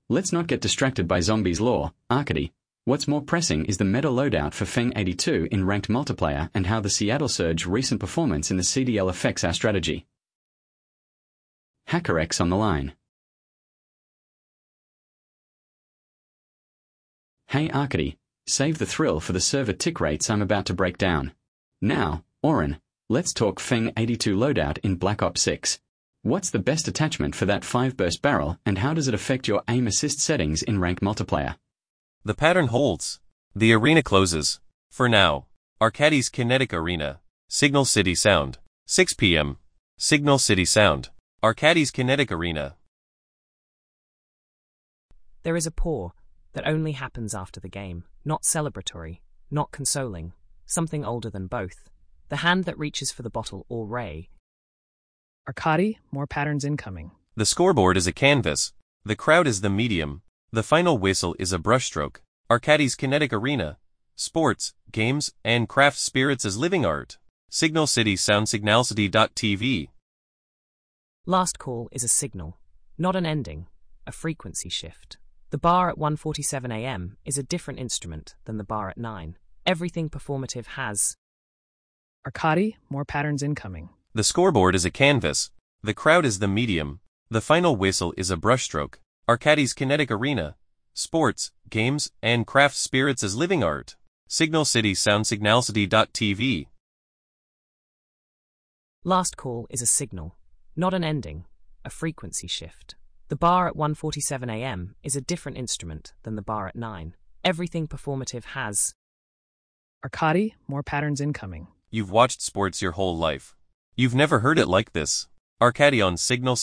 Let's not get distracted by zombies lore, Arcady. What's more pressing is the meta loadout for Feng 82 in ranked multiplayer and how the Seattle Surge recent performance in the CDL affects our strategy. HackerX on the line. Hey Arcady, save the thrill for the server tick rates I'm about to break down. Now, Oren, let's talk Feng 82 loadout in Black Ops 6. What's the best attachment for that 5-burst barrel and how does it affect your aim assist settings in ranked multiplayer? The pattern holds. The arena closes. For now. Arcades Kinetic Arena. Signal City Sound. 6 p.m. Signal City Sound. Arcades Kinetic Arena. There is a pour that only happens after the game, not celebratory, not consoling, something older than both. The hand that reaches for the bottle or ray. Arcady, more patterns incoming. The scoreboard is a canvas. The crowd is the medium. The final whistle is a brushstroke. Arcades Kinetic Arena. Sports, games, and craft spirits as living art. Signal City Sound Signalcity.tv. Last call is a signal, not an ending, a frequency shift. The bar at 1:47 a.m. is a different instrument than the bar at 9. Everything performative has. Arcady, more patterns incoming. The scoreboard is a canvas. The crowd is the medium. The final whistle is a brushstroke. Arcades Kinetic Arena. Sports, games, and craft spirits as living art. Signal City Sound Signalcity.tv. Last call is a signal, not an ending, a frequency shift. The bar at 1:47 a.m. is a different instrument than the bar at 9. Everything performative has. Arcady, more patterns incoming. You've watched sports your whole life. You've never heard it like this. Arcady on Signal